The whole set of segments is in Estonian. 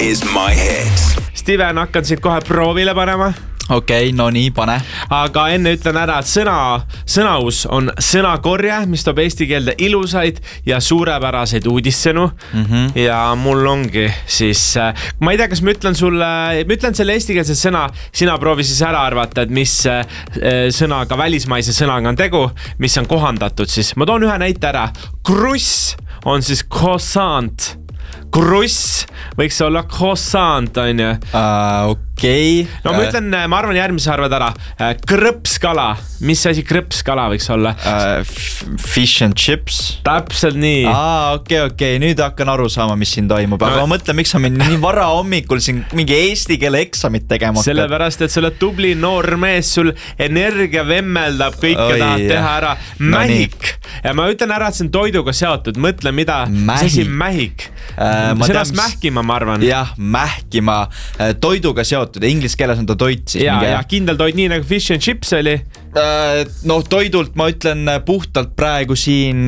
is my hit. Steven, hakkan sind kohe proovile panema. Okei, no nii, pane. Aga enne ütlen ära, et sõnaus on sõnakorje, mis toob eesti keelde ilusaid ja suurepäraseid uudissõnu. Ja mul ongi siis, ma ei tea, kas ma ütlen selle eestikeelse sõna, sina proovi siis ära arvata, et mis sõnaga, välismaise sõnaga on tegu, mis on kohandatud siis. Ma toon ühe näite ära. Kruss on siis croissant. Kruss võiks olla croissant, on ju. Okei. No ma ütlen, ma arvan järgmise arvad ära. Krõpskala. Mis asi krõpskala võiks olla? Fish and chips. Täpselt nii. Okei. Nüüd hakkan aru saama, mis siin toimub. Aga ma mõtlen, miks on nii vara hommikul siin mingi eesti keele eksamit tegema. Sellepärast, et sa oled tubli noor mees, sul energia vemmeldab, kõike tahad teha ära. Mähik. Ja ma ütlen ära, et see on toiduga seotud. Mõtle, mida see mähik. Sõnast mähkima, ma arvan. Jah, mähkima. Toiduga seotud. Inglis keeles on ta toit siis. Ja kindel toit, nii nagu fish and chips oli. No toidult ma ütlen puhtalt praegu siin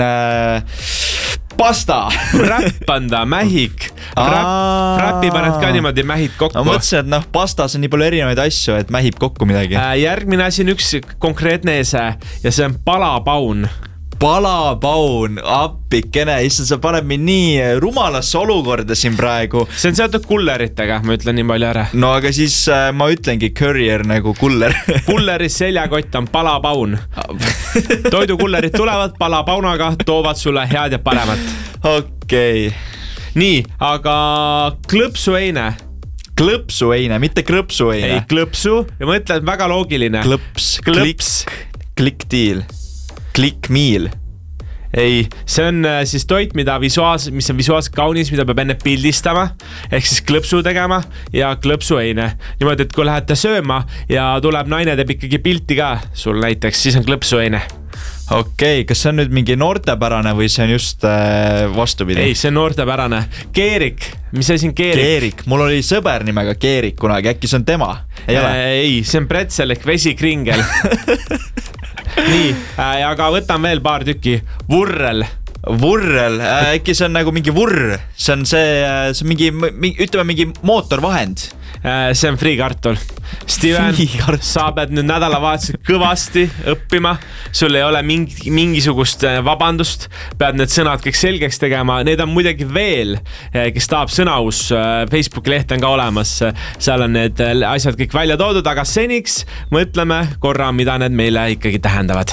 pasta. Räppanda, mähik. Räppi paned ka niimoodi mähid kokku. Ma mõtlesin, et pastas on nii palju erinevaid asju, et mähib kokku midagi. Järgmine asi on üks konkreetne ese ja see on palapaun. Palapaun, appikene, issand, sa paned mind nii rumalasse olukorda siin praegu. See on seotud kulleritega, ma ütlen nii palju ära. No aga siis ma ütlengi courier nagu kuller. Kulleris seljakott on palapaun. Toidukullerid tulevad palapaunaga, toovad sulle head ja paremat. Okei. Nii, aga klõpsueine. Klõpsueine, mitte krõpsueine. Ei, klõpsu ja ma ütlen, väga loogiline. Klõps, kliktiil. Klikmiil. Ei, see on siis toit, mis on visuaalselt kaunis, mida peab enne pildistama, ehk siis klõpsu tegema ja klõpsueine. Niimoodi, et kui lähete sööma ja tuleb naine, teeb ikkagi pilti ka sul näiteks, siis on klõpsueine. Okei, kas see on nüüd mingi noortepärane või see on just vastupidi? Ei, see on noortepärane. Keerik, mis asi on keerik? Keerik, mul oli sõber nimega Keerik kunagi, äkki see on tema? Ei, see on pretzel ehk vesikringel. Nii, aga võtan veel paar tükki. Vurrel, äkki see on nagu mingi vurr. See on mingi, ütleme mingi mootorvahend. See on friikartul. Steven, sa pead nüüd nädalavahetusel kõvasti õppima. Sul ei ole mingisugust vabandust. Pead need sõnad kõik selgeks tegema. Need on muidugi veel, kes tahab sõnaus. Facebooki leht on ka olemas. Seal on need asjad kõik välja toodud, aga seniks mõtleme korra, mida need meile ikkagi tähendavad.